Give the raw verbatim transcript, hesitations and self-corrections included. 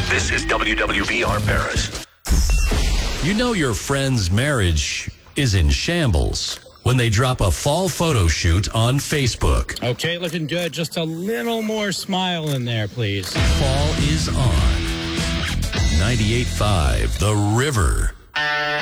This is W W B R Paris. You know your friend's marriage is in shambles when they drop a fall photo shoot on Facebook. Okay, looking good. Just a little more smile in there, please. Fall is on. ninety-eight point five The River.